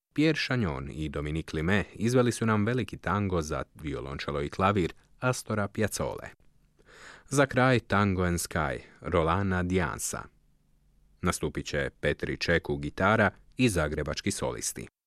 Pierre Chagnon i Dominique Limé izveli su nam veliki tango za violončelo i klavir Astora Piazzole. Za kraj Tango and Sky, Rolanda Diansa. Nastupit će Petri Čeku gitara i zagrebački solisti.